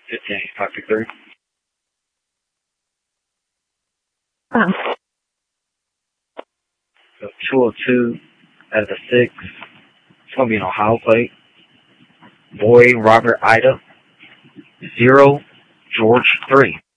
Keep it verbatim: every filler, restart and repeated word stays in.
fifteen, five, six, three. Uh, So two oh two out of the six. It's going to be an Ohio plate. Boy, Robert, Ida. Zero, George, three.